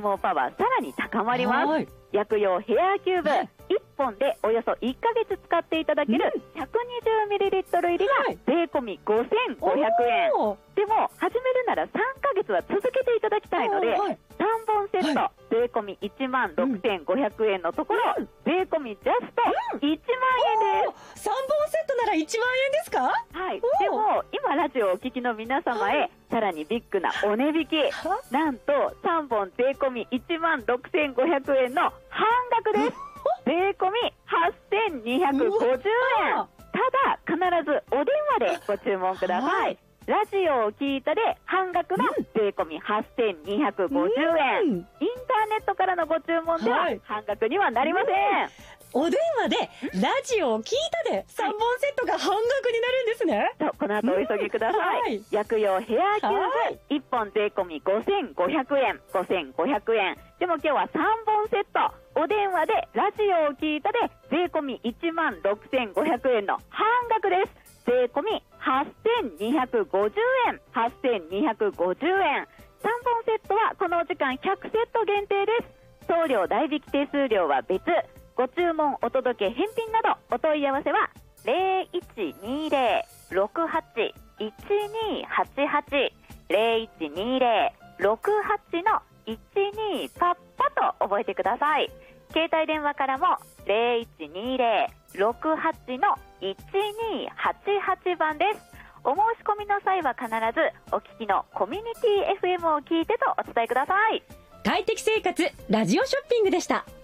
毛パワーさらに高まります。 はい。 薬用ヘアキューブ、 はい、 1本でおよそ1ヶ月使っていただける 120ml 入りが税込み5500円、でも始めるなら3ヶ月は続けていただきたいので、3本セット、税込み16500円のところ、税込みジャスト1万円です。 3本セットなら1万円ですか？ はい。でも今ラジオをお聞きの皆様へ、さらにビッグなお値引き、なんと3本税込み16500円の半額です。税込み8250円。ただ必ずお電話でご注文ください。ラジオを聞いたで半額の税込み8250円、インターネットからのご注文では半額にはなりません。 お電話でラジオを聞いたで3本セットが半額になるんですね。 そう、この後お急ぎください。薬用ヘアキューブ1本税込み5500円、5500円。でも今日は3本セット、お電話でラジオを聞いたで税込み16500円の半額です。税込み8250円、8250円。3本セットはこのお時間100セット限定です。送料代引き手数料は別。ご注文、お届け、返品などお問い合わせは 0120-68-1288 0120-68-12パッパと覚えてください。携帯電話からも 0120-68-1288 番です。お申し込みの際は必ずお聞きのコミュニティ FM を聞いてとお伝えください。 快適生活ラジオショッピングでした。